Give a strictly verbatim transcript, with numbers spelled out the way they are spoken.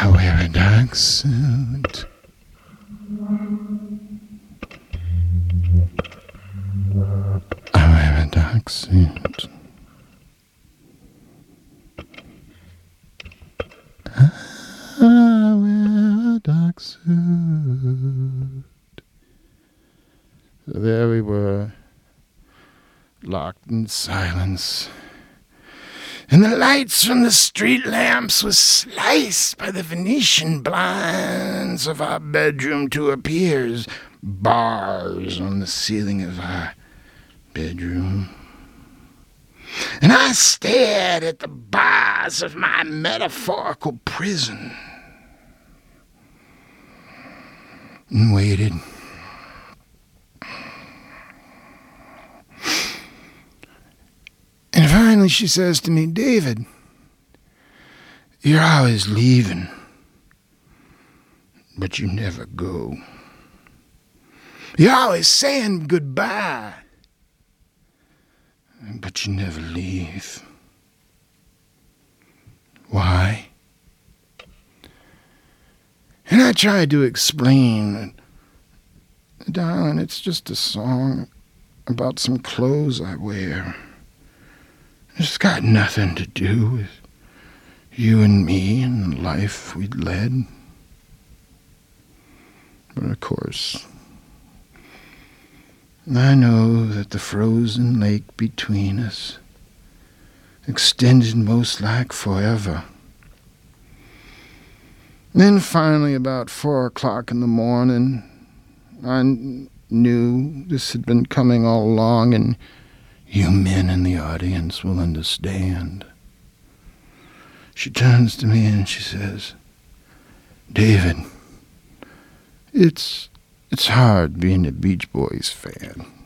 I wear a dark suit. I wear a dark suit. I wear a dark suit. So there we were, locked in silence. And the lights from the street lamps was sliced by the Venetian blinds of our bedroom to appear as bars on the ceiling of our bedroom. And I stared at the bars of my metaphorical prison and waited. And finally she says to me, David, you're always leaving, but you never go. You're always saying goodbye, but you never leave. Why? And I tried to explain, darling, it's just a song about some clothes I wear. It's got nothing to do with you and me and the life we'd led. But of course, I know that the frozen lake between us extended most like forever. Then finally, about four o'clock in the morning, I knew this had been coming all along, and you men in the audience will understand. She turns to me and she says, David, it's it's hard being a Beach Boys fan.